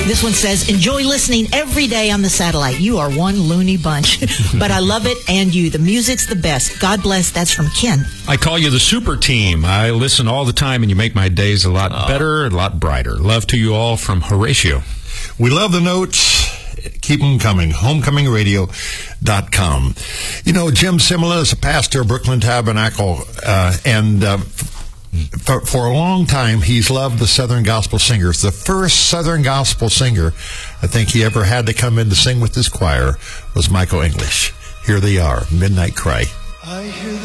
This one says, enjoy listening every day on the satellite. You are one loony bunch. But I love it, and you. The music's the best. God bless. That's from Ken. I call you the super team. I listen all the time, and you make my days a lot better, a lot brighter. Love to you all from Horatio. We love the notes. Keep them coming. HomecomingRadio.com. You know, Jim Simula is a pastor of Brooklyn Tabernacle, and for a long time, he's loved the Southern Gospel singers. The first Southern Gospel singer I think he ever had to come in to sing with his choir was Michael English. Here they are, Midnight Cry. I hear